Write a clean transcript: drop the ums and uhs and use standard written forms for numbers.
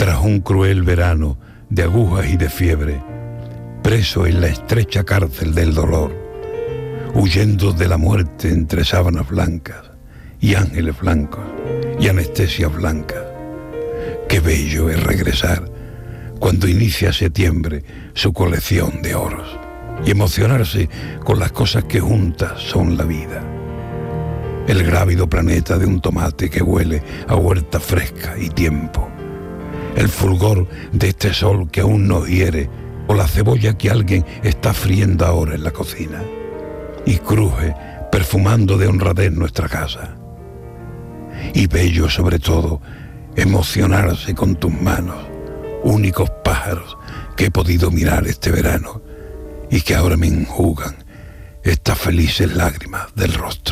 tras un cruel verano de agujas y de fiebre, preso en la estrecha cárcel del dolor, huyendo de la muerte entre sábanas blancas y ángeles blancos y anestesias blancas. Qué bello es regresar cuando inicia septiembre su colección de oros y emocionarse con las cosas que juntas son la vida. El grávido planeta de un tomate que huele a huerta fresca y tiempo. El fulgor de este sol que aún nos hiere, o la cebolla que alguien está friendo ahora en la cocina y cruje perfumando de honradez nuestra casa. Y bello sobre todo emocionarse con tus manos, únicos pájaros que he podido mirar este verano y que ahora me enjugan estas felices lágrimas del rostro.